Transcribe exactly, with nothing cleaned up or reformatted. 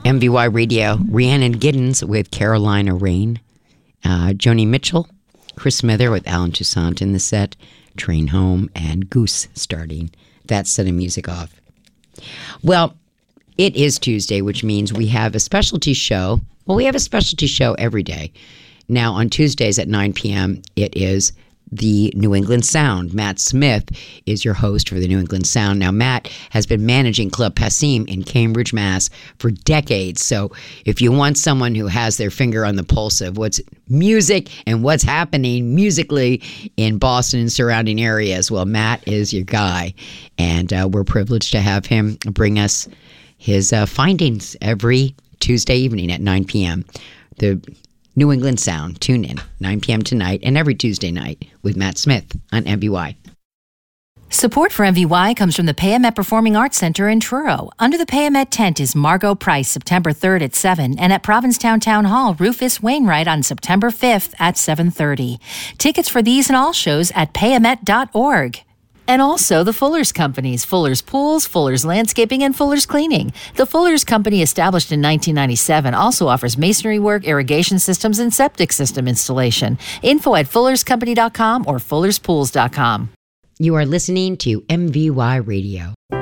M V Y Radio, Rhiannon Giddens with Carolina Rain, uh, Joni Mitchell, Chris Smither with Alan Toussaint in the set, Train Home, and Goose starting that set of music off. Well, it is Tuesday, which means we have a specialty show. Well, we have a specialty show every day. Now, on Tuesdays at nine p.m., it is the New England Sound. Matt Smith is your host for the New England Sound. Now, Matt has been managing Club Passim in Cambridge, Mass. for decades. So if you want someone who has their finger on the pulse of what's music and what's happening musically in Boston and surrounding areas, well, Matt is your guy. And uh, we're privileged to have him bring us his uh, findings every Tuesday evening at nine p.m. The New England Sound. Tune in, nine p.m. tonight and every Tuesday night with Matt Smith on M V Y. Support for M V Y comes from the Payamet Performing Arts Center in Truro. Under the Payamet tent is Margot Price, September third at seven, and at Provincetown Town Hall, Rufus Wainwright on September fifth at seven thirty. Tickets for these and all shows at payamet dot org. And also the Fuller's Companies, Fuller's Pools, Fuller's Landscaping, and Fuller's Cleaning. The Fuller's Company, established in nineteen ninety-seven, also offers masonry work, irrigation systems, and septic system installation. Info at fullers company dot com or fullers pools dot com. You are listening to M V Y Radio.